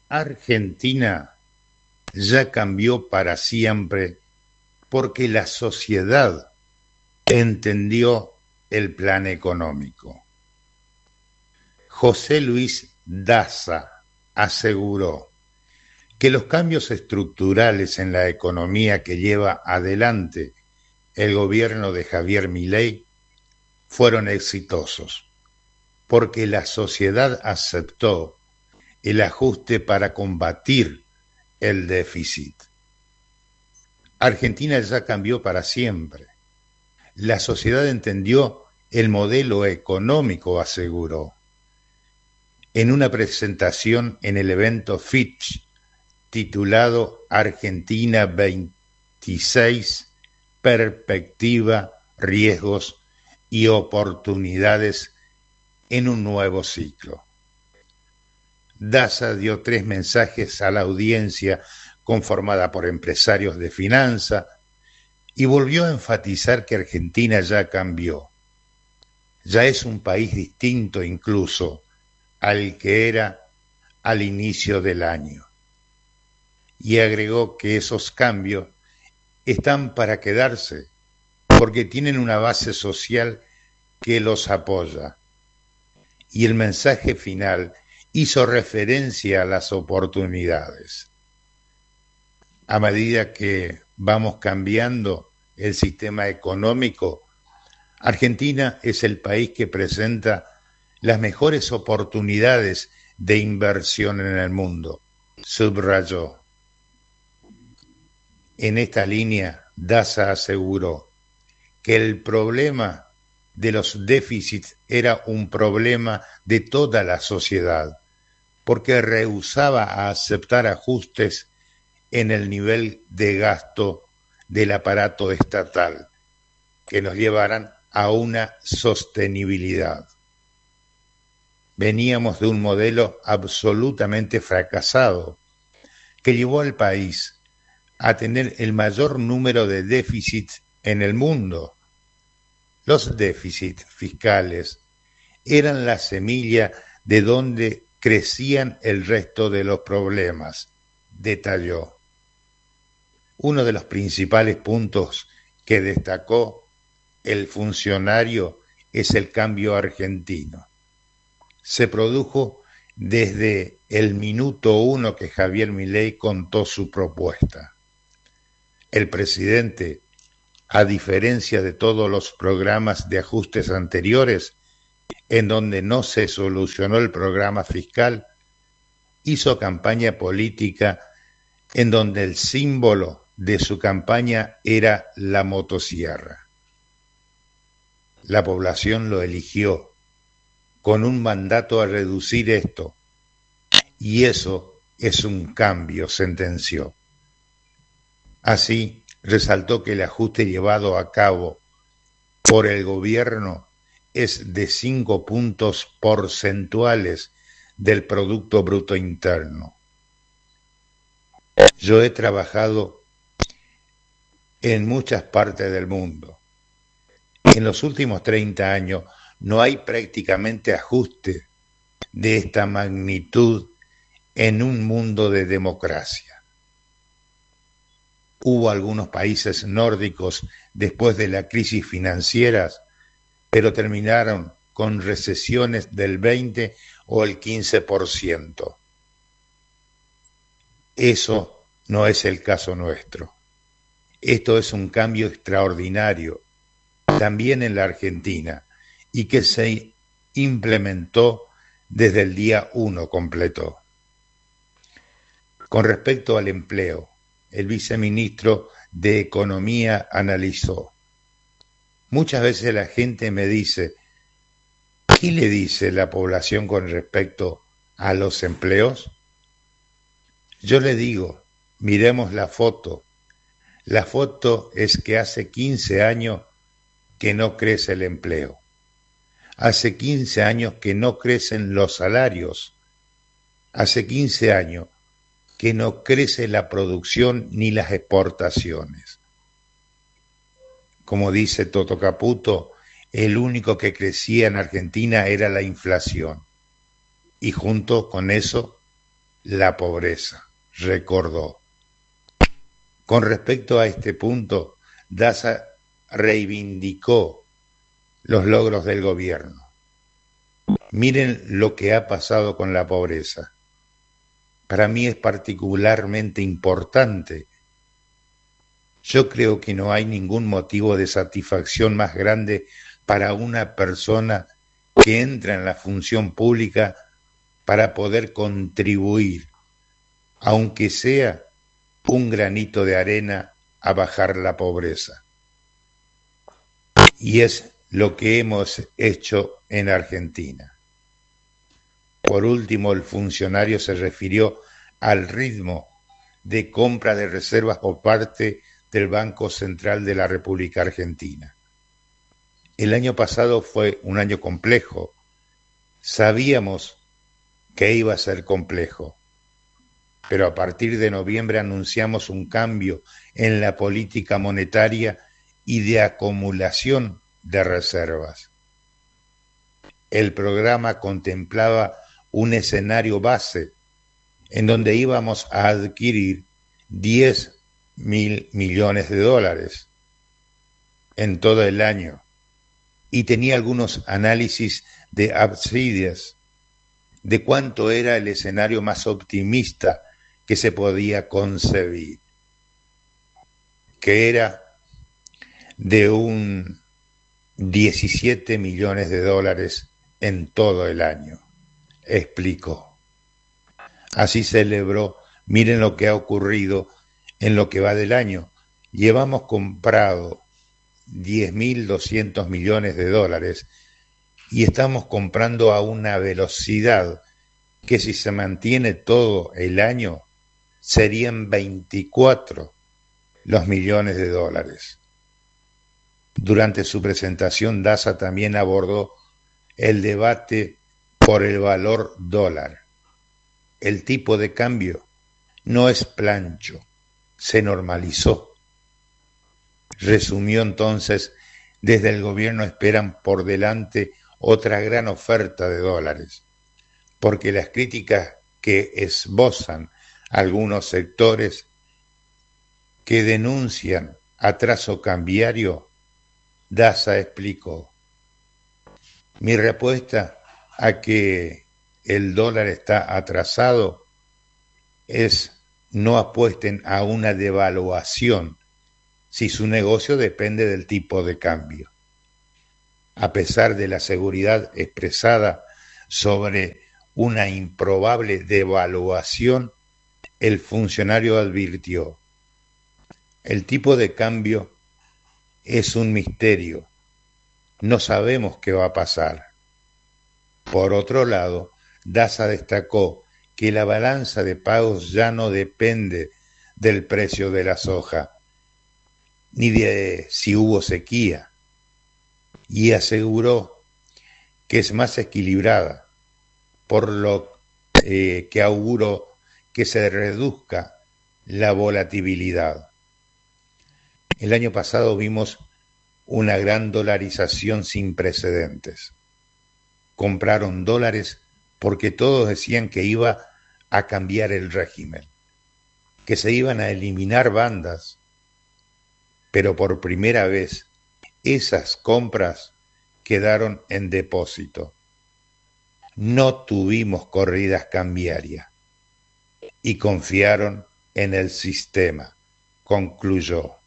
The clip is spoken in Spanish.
Argentina ya cambió para siempre porque la sociedad entendió el plan económico. José Luis Daza aseguró que los cambios estructurales en la economía que lleva adelante el gobierno de Javier Milei fueron exitosos, porque la sociedad aceptó el ajuste para combatir el déficit. Argentina ya cambió para siempre. La sociedad entendió el modelo económico, aseguró. En una presentación en el evento Fitch, titulado Argentina 26, Perspectiva, Riesgos y Oportunidades en un nuevo ciclo. Daza dio 3 mensajes a la audiencia conformada por empresarios de finanza y volvió a enfatizar que Argentina ya cambió. Ya es un país distinto incluso al que era al inicio del año. Y agregó que esos cambios están para quedarse porque tienen una base social que los apoya. Y el mensaje final hizo referencia a las oportunidades. A medida que vamos cambiando el sistema económico, Argentina es el país que presenta las mejores oportunidades de inversión en el mundo, subrayó. En esta línea, Daza aseguró que el problema de los déficits era un problema de toda la sociedad, porque rehusaba a aceptar ajustes en el nivel de gasto del aparato estatal que nos llevaran a una sostenibilidad. Veníamos de un modelo absolutamente fracasado que llevó al país a tener el mayor número de déficits en el mundo. Los déficits fiscales eran la semilla de donde crecían el resto de los problemas, detalló. Uno de los principales puntos que destacó el funcionario es el cambio argentino. Se produjo desde el minuto 1 que Javier Milei contó su propuesta. El presidente, a diferencia de todos los programas de ajustes anteriores, en donde no se solucionó el programa fiscal, hizo campaña política en donde el símbolo de su campaña era la motosierra. La población lo eligió con un mandato a reducir esto, y eso es un cambio, sentenció. Así, resaltó que el ajuste llevado a cabo por el gobierno es de 5 puntos porcentuales del Producto Bruto Interno. Yo he trabajado en muchas partes del mundo. En los últimos 30 años no hay prácticamente ajuste de esta magnitud en un mundo de democracia. Hubo algunos países nórdicos después de la crisis financiera, pero terminaron con recesiones del 20 o el 15%. Eso no es el caso nuestro. Esto es un cambio extraordinario, también en la Argentina, y que se implementó desde el día 1 completo. Con respecto al empleo, el viceministro de Economía analizó. Muchas veces la gente me dice, ¿qué le dice la población con respecto a los empleos? Yo le digo, miremos la foto. La foto es que hace 15 años que no crece el empleo. Hace 15 años que no crecen los salarios. Hace 15 años que no crece la producción ni las exportaciones. Como dice Toto Caputo, el único que crecía en Argentina era la inflación. Y junto con eso, la pobreza, recordó. Con respecto a este punto, Daza reivindicó los logros del gobierno. Miren lo que ha pasado con la pobreza. Para mí es particularmente importante. Yo creo que no hay ningún motivo de satisfacción más grande para una persona que entra en la función pública para poder contribuir, aunque sea un granito de arena, a bajar la pobreza. Y es lo que hemos hecho en Argentina. Por último, el funcionario se refirió al ritmo de compra de reservas por parte del Banco Central de la República Argentina. El año pasado fue un año complejo. Sabíamos que iba a ser complejo, pero a partir de noviembre anunciamos un cambio en la política monetaria y de acumulación de reservas. El programa contemplaba un escenario base en donde íbamos a adquirir 10.000 millones de dólares en todo el año y tenía algunos análisis de ábsides de cuánto era el escenario más optimista que se podía concebir, que era de un 17 millones de dólares en todo el año, explicó. Así celebró, miren lo que ha ocurrido en lo que va del año. Llevamos comprado 10.200 millones de dólares y estamos comprando a una velocidad que si se mantiene todo el año serían 24 los millones de dólares. Durante su presentación, Daza también abordó el debate por el valor dólar. El tipo de cambio no es plancho, se normalizó. Resumió entonces, desde el gobierno esperan por delante otra gran oferta de dólares, porque las críticas que esbozan algunos sectores que denuncian atraso cambiario, Daza explicó. Mi respuesta a que el dólar está atrasado es: no apuesten a una devaluación si su negocio depende del tipo de cambio. A pesar de la seguridad expresada sobre una improbable devaluación, el funcionario advirtió: el tipo de cambio es un misterio, no sabemos qué va a pasar. Por otro lado, Daza destacó que la balanza de pagos ya no depende del precio de la soja, ni de si hubo sequía, y aseguró que es más equilibrada, por lo que auguró que se reduzca la volatilidad. El año pasado vimos una gran dolarización sin precedentes. Compraron dólares porque todos decían que iba a cambiar el régimen, que se iban a eliminar bandas, pero por primera vez esas compras quedaron en depósito. No tuvimos corridas cambiarias y confiaron en el sistema, concluyó.